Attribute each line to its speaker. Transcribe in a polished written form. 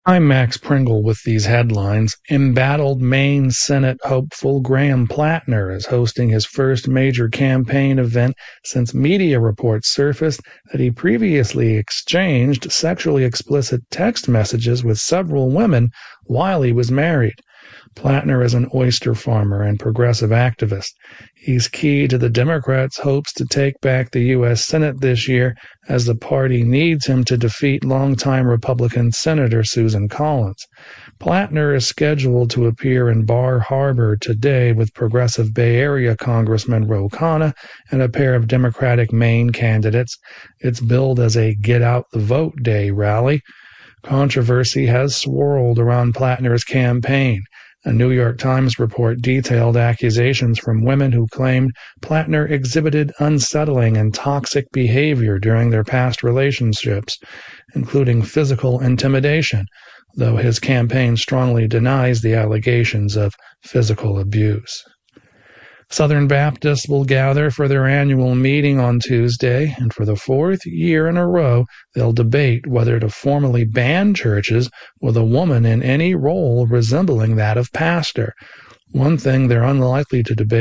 Speaker 1: I'm Max Pringle with these headlines. Embattled Maine Senate hopeful Graham Plattner is hosting his first major campaign event since media reports surfaced that he previously exchanged sexually explicit text messages with several women while he was married. Plattner is an oyster farmer and progressive activist. He's key to the Democrats' hopes to take back the U.S. Senate this year, as the party needs him to defeat longtime Republican Senator Susan Collins. Plattner is scheduled to appear in Bar Harbor today with progressive Bay Area Congressman Ro Khanna and a pair of Democratic Maine candidates. It's billed as a Get Out the Vote Day rally. Controversy has swirled around Plattner's campaign. A New York Times report detailed accusations from women who claimed Plattner exhibited unsettling and toxic behavior during their past relationships, including physical intimidation, though his campaign strongly denies the allegations of physical abuse. Southern Baptists will gather for their annual meeting on Tuesday, and for the fourth year in a row, they'll debate whether to formally ban churches with a woman in any role resembling that of pastor. One thing they're unlikely to debate